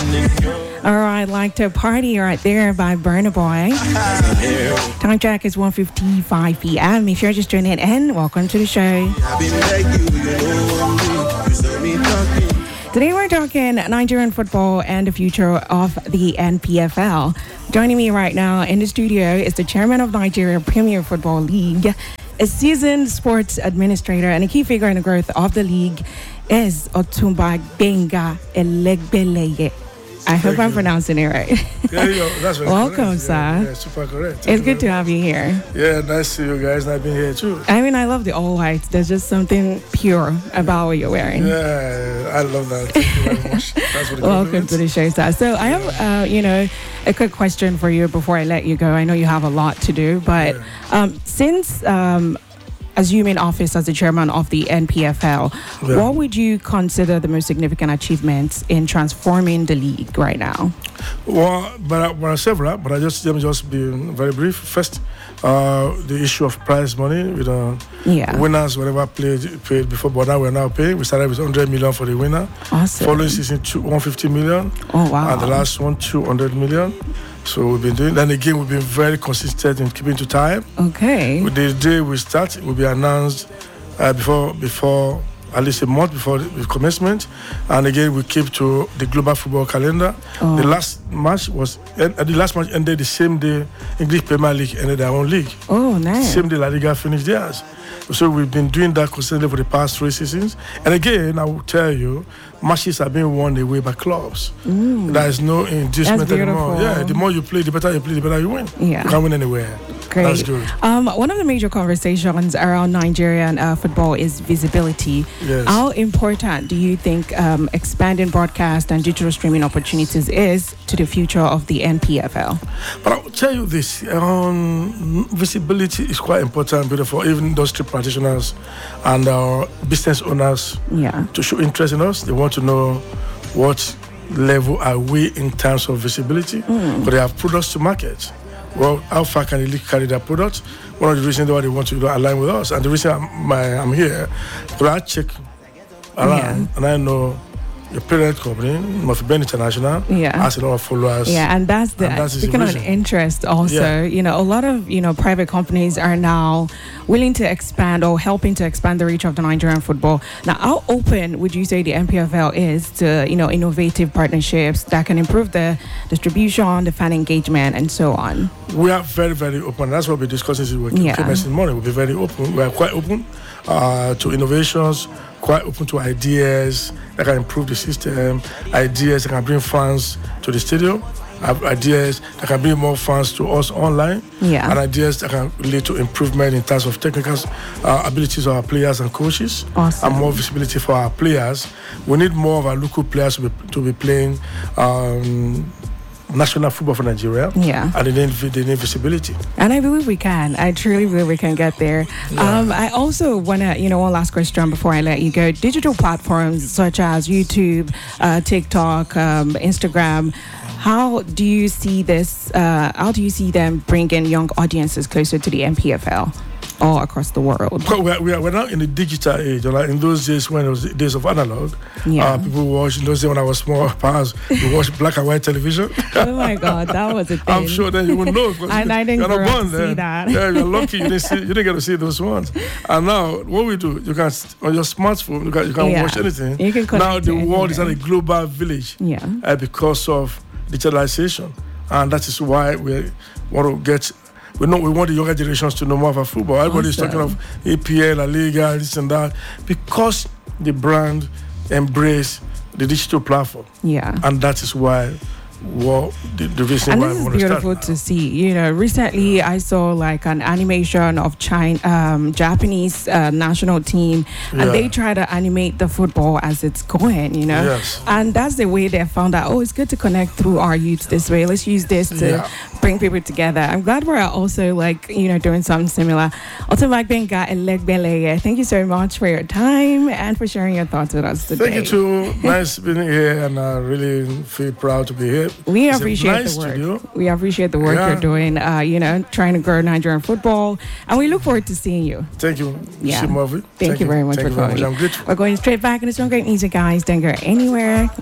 All right, like to party right there by Burna Boy. Time check is 1:55 p.m. If you're just tuning in, welcome to the show. Today we're talking Nigerian football and the future of the NPFL. Joining me right now in the studio is the chairman of Nigeria Premier Football League, a seasoned sports administrator, and a key figure in the growth of the league is Otumba Gbenga Elegbeleye. I hope I'm pronouncing it right. Yeah, that's right. Welcome, sir. Yeah, super correct. It's good to have you here. Yeah, nice to see you guys. I've been here too. I mean, I love the all white. There's just something pure about what you're wearing. Yeah, I love that. Thank you very much. That's what Welcome to the show, sir. So I have, a quick question for you before I let you go. I know you have a lot to do, but since assuming office as the chairman of the NPFL, what would you consider the most significant achievements in transforming the league right now? Well, but there are several, but let me just be very brief. First, the issue of prize money with winners, whatever paid before, but now we're now paying. We started with 100 million for the winner. Awesome. Following season, 150 million. Oh, wow. And the last one, 200 million. So we've been doing. Then again, we've been very consistent in keeping to time. Okay. The day we start, it will be announced before at least a month before the commencement. And again, we keep to the global football calendar. The last match ended the same day. English Premier League ended their own league. Oh, nice. Same day La Liga finished theirs. So we've been doing that consistently for the past 3 seasons. And again, I will tell you, matches are being won away by clubs. There is no inducement anymore. Yeah, the more you play, the better you win. Yeah. You can't win anywhere. Great. That's good. One of the major conversations around Nigerian football is visibility. Yes. How important do you think expanding broadcast and digital streaming opportunities is to the future of the NPFL? But I will tell you this, visibility is quite important for even industry practitioners and business owners to show interest in us. They want to know what level are we in terms of visibility, but they have products to market. Well, how far can they carry their product? One of the reasons why they want to align with us, and the reason I'm here, but I check around and I know your parent company, Murphy International, has a lot of followers. Yeah, and that's speaking of interest also, a lot of, private companies are now willing to expand or helping to expand the reach of the Nigerian football. Now, how open would you say the NPFL is to, innovative partnerships that can improve the distribution, the fan engagement, and so on? We are very, very open. That's what we're discussing with KMS in the morning. We'll be very open. We are quite open to innovations, quite open to ideas that can improve the system, ideas that can bring fans to the stadium, ideas that can bring more fans to us online, and ideas that can lead to improvement in terms of technical abilities of our players and coaches, and more visibility for our players. We need more of our local players to be playing national football for Nigeria, and they need visibility. And I believe we can. I truly believe we can get there. I also want to, one last question before I let you go. Digital platforms such as YouTube, TikTok, Instagram, how do you see this? How do you see them bringing young audiences closer to the NPFL? All across the world. We're now in the digital age. In those days when it was the days of analog, people watched, in those days when I was small, we watched black and white television. Oh my God, that was a thing. I'm sure then you would know. And I didn't grow up to see that. Yeah, you're lucky you didn't get to see those ones. And now, what we do, you can, on your smartphone, you can watch anything. You can now the world is at a global village because of digitalization. And that is why we want to get... We want the younger generations to know more about football. Everybody's talking of APL, La Liga, this and that, because the brand embrace the digital platform. And that is why the reason and why this we is want to beautiful start to see. Recently I saw like an animation of Japanese national team, and they try to animate the football as it's going, and that's the way they found out, it's good to connect through our youth this way. Let's use this to bring people together. I'm glad we're also doing something similar. Otumba Gbenga Elegbeleye, thank you so much for your time and for sharing your thoughts with us today. Thank you too. Nice being here, and I really feel proud to be here. We appreciate the work. Studio. We appreciate the work you're doing, trying to grow Nigerian football. And we look forward to seeing you. Thank you. Thank you very much for coming. I'm grateful. We're going straight back into some great music, guys. Don't go anywhere.